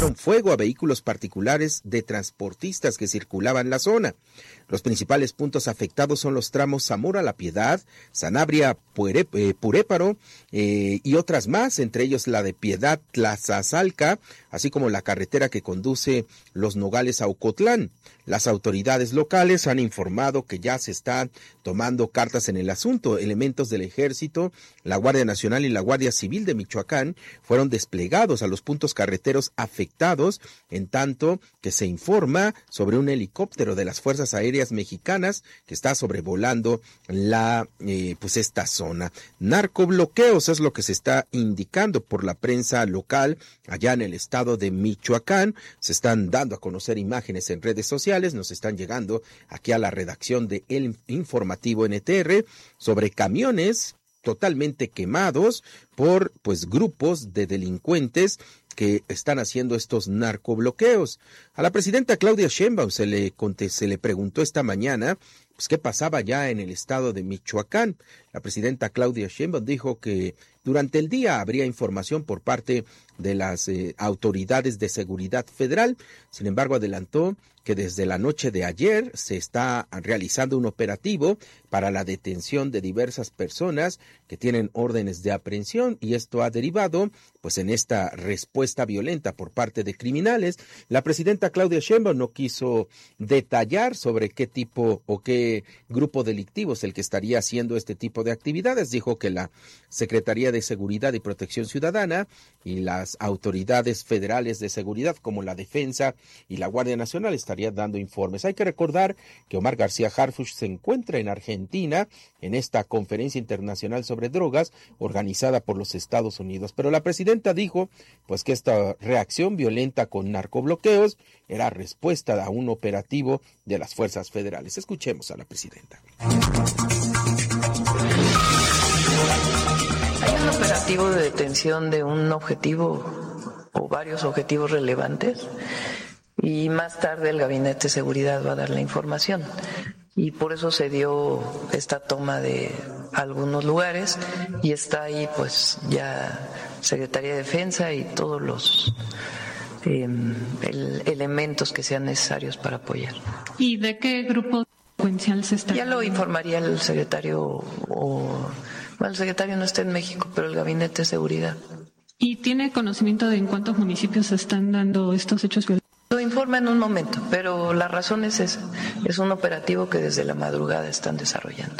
abrieron fuego a vehículos particulares de transportistas que circulaban la zona. Los principales puntos afectados son los tramos Zamora La Piedad, Sanabria Puréparo y otras más, entre ellos la de Piedad Tlazazalca, así como la carretera que conduce Los Nogales a Ocotlán. Las autoridades locales han informado que ya se están tomando cartas en el asunto. Elementos del Ejército, la Guardia Nacional y la Guardia Civil de Michoacán fueron desplegados a los puntos carreteros afectados, en tanto que se informa sobre un helicóptero de las Fuerzas Aéreas Mexicanas que está sobrevolando esta zona. Narcobloqueos es lo que se está indicando por la prensa local allá en el estado de Michoacán. Se están dando a conocer imágenes en redes sociales, nos están llegando aquí a la redacción de El Informativo NTR sobre camiones totalmente quemados por grupos de delincuentes que están haciendo estos narcobloqueos. A la presidenta Claudia Sheinbaum se le preguntó esta mañana qué pasaba ya en el estado de Michoacán. La presidenta Claudia Sheinbaum dijo que durante el día habría información por parte de las autoridades de seguridad federal. Sin embargo, adelantó que desde la noche de ayer se está realizando un operativo para la detención de diversas personas que tienen órdenes de aprehensión, y esto ha derivado en esta respuesta violenta por parte de criminales. La presidenta Claudia Sheinbaum no quiso detallar sobre qué tipo o qué grupo delictivo es el que estaría haciendo este tipo de actividades. Dijo que la Secretaría de Seguridad y Protección Ciudadana y las autoridades federales de seguridad como la Defensa y la Guardia Nacional estarían dando informes. Hay que recordar que Omar García Harfuch se encuentra en Argentina en esta conferencia internacional sobre drogas organizada por los Estados Unidos, pero la presidenta dijo que esta reacción violenta con narcobloqueos era respuesta a un operativo de las fuerzas federales. Escuchemos a la presidenta. Hay un operativo de detención de un objetivo o varios objetivos relevantes, y más tarde el Gabinete de Seguridad va a dar la información, y por eso se dio esta toma de algunos lugares, y está ahí ya Secretaría de Defensa y todos los elementos que sean necesarios para apoyar. ¿Y de qué grupo delincuencial se está? Ya lo informaría el secretario, el secretario no está en México, pero el Gabinete de Seguridad. ¿Y tiene conocimiento de en cuántos municipios se están dando estos hechos violentos? Lo informa en un momento, pero la razón es esa. Es un operativo que desde la madrugada están desarrollando.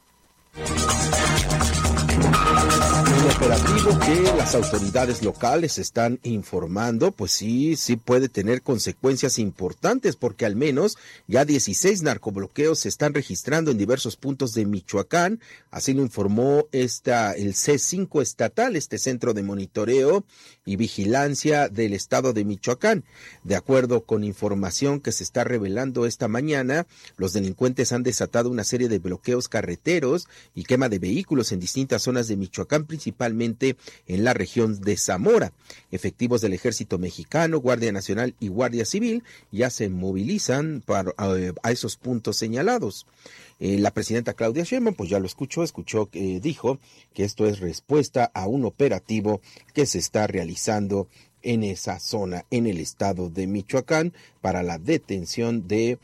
Un operativo que las autoridades locales están informando, sí puede tener consecuencias importantes, porque al menos ya 16 narcobloqueos se están registrando en diversos puntos de Michoacán. Así lo informó el C5 estatal, este centro de monitoreo y vigilancia del estado de Michoacán. De acuerdo con información que se está revelando esta mañana, los delincuentes han desatado una serie de bloqueos carreteros y quema de vehículos en distintas zonas de Michoacán, principalmente en la región de Zamora. Efectivos del Ejército Mexicano, Guardia Nacional y Guardia Civil ya se movilizan a esos puntos señalados. La presidenta Claudia Sheinbaum, ya lo escuchó que dijo que esto es respuesta a un operativo que se está realizando en esa zona, en el estado de Michoacán, para la detención de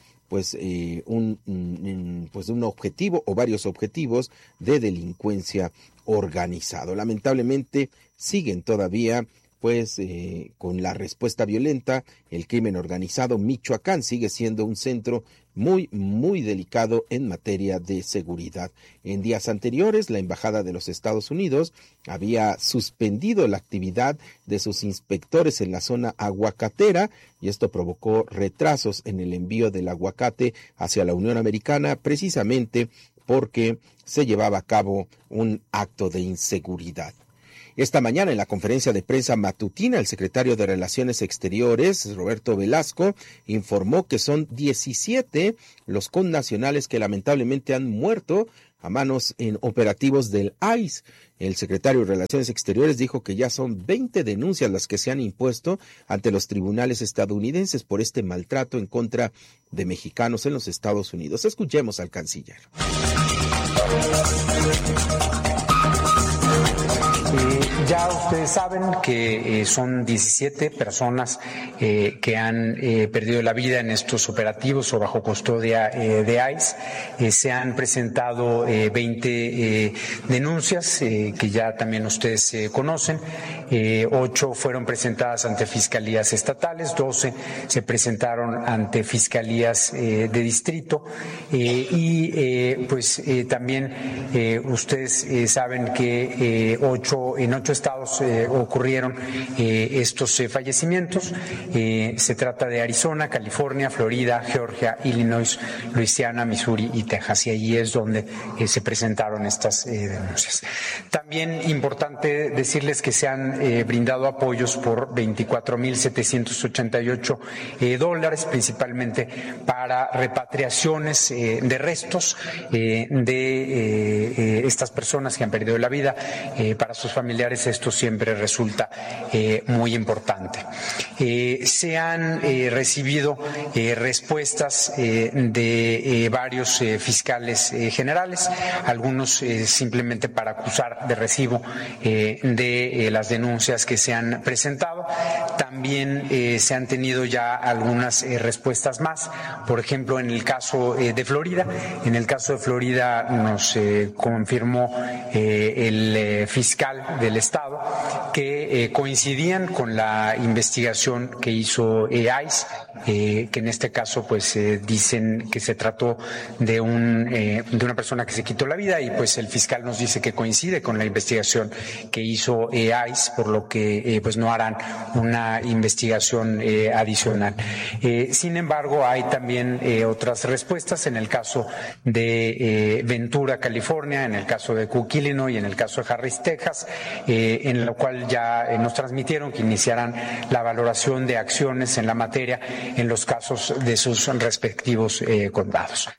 un objetivo o varios objetivos de delincuencia organizado. Lamentablemente siguen todavía con la respuesta violenta. El crimen organizado. Michoacán sigue siendo un centro muy, muy delicado en materia de seguridad. En días anteriores, la Embajada de los Estados Unidos había suspendido la actividad de sus inspectores en la zona aguacatera, y esto provocó retrasos en el envío del aguacate hacia la Unión Americana, precisamente porque se llevaba a cabo un acto de inseguridad. Esta mañana, en la conferencia de prensa matutina, el secretario de Relaciones Exteriores, Roberto Velasco, informó que son 17 los connacionales que lamentablemente han muerto a manos en operativos del ICE. El secretario de Relaciones Exteriores dijo que ya son 20 denuncias las que se han impuesto ante los tribunales estadounidenses por este maltrato en contra de mexicanos en los Estados Unidos. Escuchemos al canciller. Ya ustedes saben que son 17 personas que han perdido la vida en estos operativos o bajo custodia de ICE. Se han presentado 20 denuncias que ya también ustedes conocen. 8 fueron presentadas ante fiscalías estatales, 12 se presentaron ante fiscalías de distrito también ustedes saben que en 8 estados ocurrieron estos fallecimientos. Se trata de Arizona, California, Florida, Georgia, Illinois, Luisiana, Missouri y Texas, y allí es donde se presentaron estas denuncias. También importante decirles que se han brindado apoyos por $24,788, principalmente para repatriaciones de restos de estas personas que han perdido la vida. Para sus familiares esto siempre resulta muy importante. Se han recibido respuestas de varios fiscales generales, algunos simplemente para acusar de recibo de las denuncias que se han presentado. También se han tenido ya algunas respuestas más, por ejemplo en el caso de Florida. En el caso de Florida nos confirmó el fiscal del estado que coincidían con la investigación que hizo ICE, que en este caso pues dicen que se trató de una persona que se quitó la vida, y pues el fiscal nos dice que coincide con la investigación que hizo ICE, por lo que pues no harán una investigación adicional. Sin embargo, hay también otras respuestas en el caso de Ventura, California, en el caso de Cook, Illinois y en el caso de Harris, Texas, en lo cual ya nos transmitieron que iniciarán la valoración de acciones en la materia en los casos de sus respectivos condados.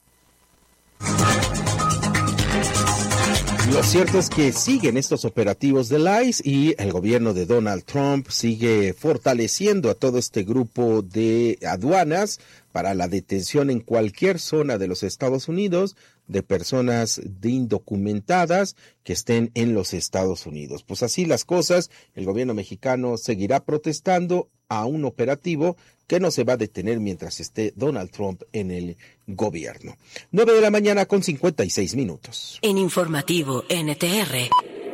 Lo cierto es que siguen estos operativos del ICE y el gobierno de Donald Trump sigue fortaleciendo a todo este grupo de aduanas para la detención en cualquier zona de los Estados Unidos de personas indocumentadas que estén en los Estados Unidos. Pues así las cosas, el gobierno mexicano seguirá protestando a un operativo que no se va a detener mientras esté Donald Trump en el gobierno. 9:56 a.m. En Informativo NTR.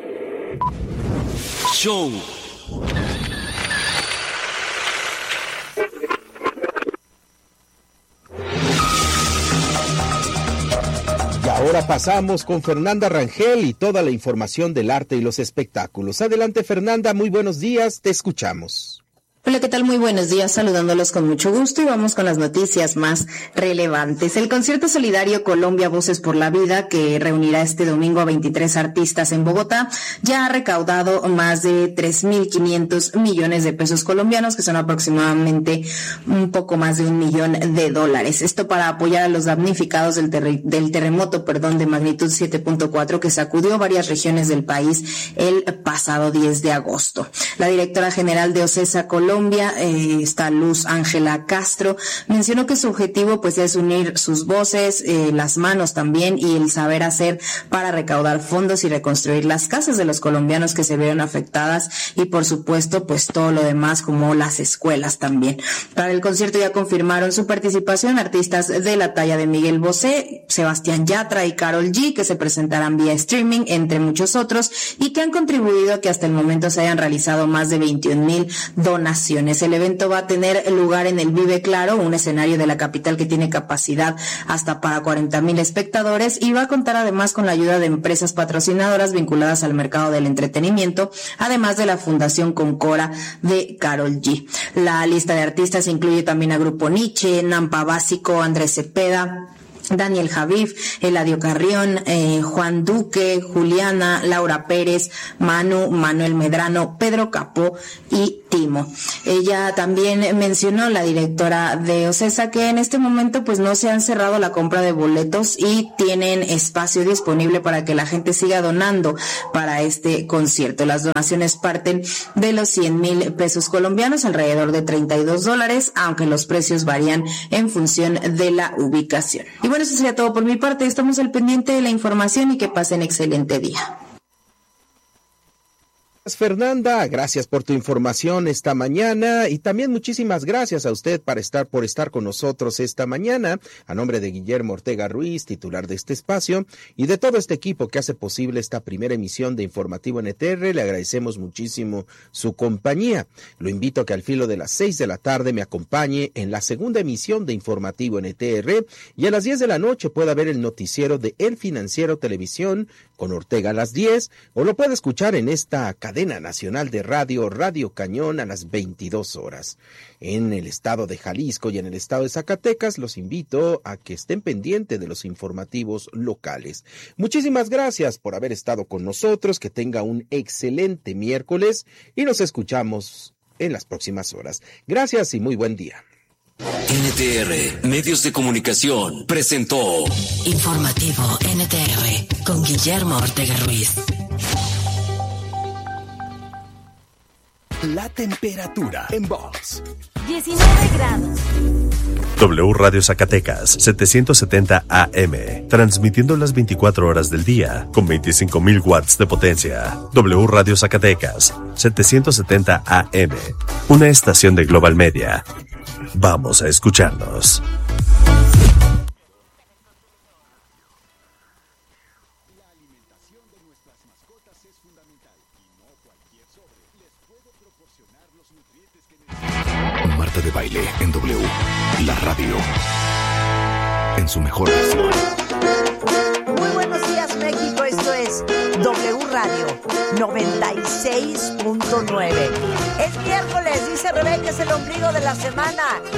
Show. Y ahora pasamos con Fernanda Rangel y toda la información del arte y los espectáculos. Adelante, Fernanda, muy buenos días, te escuchamos. Hola, ¿qué tal? Muy buenos días, saludándolos con mucho gusto y vamos con las noticias más relevantes. El concierto solidario Colombia Voces por la Vida, que reunirá este domingo a 23 artistas en Bogotá, ya ha recaudado más de 3.500 millones de pesos colombianos, que son aproximadamente un poco más de $1 millón. Esto para apoyar a los damnificados del terremoto, de magnitud 7.4 que sacudió varias regiones del país el pasado 10 de agosto. La directora general de OCESA Colombia, está Luz Ángela Castro, mencionó que su objetivo pues es unir sus voces, las manos también y el saber hacer para recaudar fondos y reconstruir las casas de los colombianos que se vieron afectadas y por supuesto pues todo lo demás como las escuelas también. Para el concierto ya confirmaron su participación artistas de la talla de Miguel Bosé, Sebastián Yatra y Karol G, que se presentarán vía streaming, entre muchos otros, y que han contribuido a que hasta el momento se hayan realizado más de 21,000 donaciones. El evento va a tener lugar en el Vive Claro, un escenario de la capital que tiene capacidad hasta para 40,000 espectadores, y va a contar además con la ayuda de empresas patrocinadoras vinculadas al mercado del entretenimiento, además de la Fundación Concora de Karol G. La lista de artistas incluye también a Grupo Nietzsche, Nampa Básico, Andrés Cepeda, Daniel Javif, Eladio Carrión, Juan Duque, Juliana, Laura Pérez, Manuel Medrano, Pedro Capó y Timo. Ella también mencionó, la directora de OCESA, que en este momento pues no se han cerrado la compra de boletos y tienen espacio disponible para que la gente siga donando para este concierto. Las donaciones parten de los 100,000 pesos colombianos, alrededor de $32, aunque los precios varían en función de la ubicación. Y bueno, eso sería todo por mi parte. Estamos al pendiente de la información y que pasen excelente día. Fernanda, gracias por tu información esta mañana y también muchísimas gracias a usted por estar con nosotros esta mañana. A nombre de Guillermo Ortega Ruiz, titular de este espacio, y de todo este equipo que hace posible esta primera emisión de Informativo NTR, le agradecemos muchísimo su compañía. Lo invito a que al filo de las 6 de la tarde me acompañe en la segunda emisión de Informativo NTR y a las 10 de la noche pueda ver el noticiero de El Financiero Televisión con Ortega a las 10, o lo puede escuchar en esta cadena nacional de radio, Radio Cañón, a las 22 horas. En el estado de Jalisco y en el estado de Zacatecas, los invito a que estén pendientes de los informativos locales. Muchísimas gracias por haber estado con nosotros, que tenga un excelente miércoles y nos escuchamos en las próximas horas. Gracias y muy buen día. NTR Medios de Comunicación presentó Informativo NTR con Guillermo Ortega Ruiz. La temperatura en Vox. 19 grados. W Radio Zacatecas, 770 AM, transmitiendo las 24 horas del día, con 25,000 watts de potencia. W Radio Zacatecas, 770 AM, una estación de Global Media. Vamos a escucharnos. La alimentación de nuestras mascotas es fundamental y no cualquier sobre les puede proporcionar los nutrientes que necesitan. Marta de Baile en W, la radio en su mejor versión. Muy buenos días, México. Esto es W Radio 96.9. Es miércoles, dice Rebeca, es el ombligo de la semana.